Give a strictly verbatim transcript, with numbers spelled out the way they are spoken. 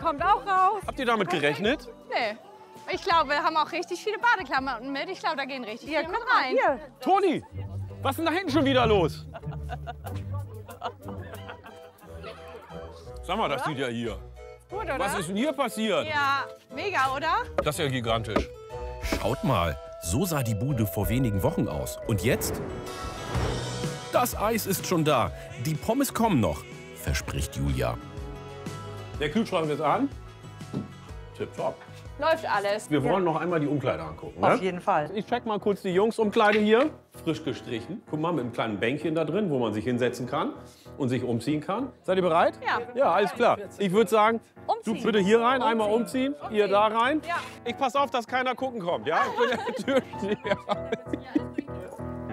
kommt auch raus. Habt ihr damit gerechnet? Nee. Ich glaube, wir haben auch richtig viele Badeklamotten mit. Ich glaube, da gehen richtig Hier, viele mit guck mal, rein. hier. Toni, was ist denn da hinten schon wieder los? Sag mal, das sieht ja hier. Gut, oder? Was ist denn hier passiert? Ja, mega, oder? Das ist ja gigantisch. Schaut mal, so sah die Bude vor wenigen Wochen aus. Und jetzt? Das Eis ist schon da. Die Pommes kommen noch, verspricht Julia. Der Kühlschrank ist an. Tipptopp. Läuft alles. Wir wollen noch einmal die Umkleide angucken. Ne? Auf jeden Fall. Ich check mal kurz die Jungsumkleide hier. Frisch gestrichen. Guck mal, mit einem kleinen Bänkchen da drin, wo man sich hinsetzen kann und sich umziehen kann. Seid ihr bereit? Ja. Ja, alles klar. Ich würde sagen, Umziehen. du bitte hier rein, einmal umziehen. Ihr da rein. Ja. Ich pass auf, dass keiner gucken kommt. Ja? Ich bin der Türsteher.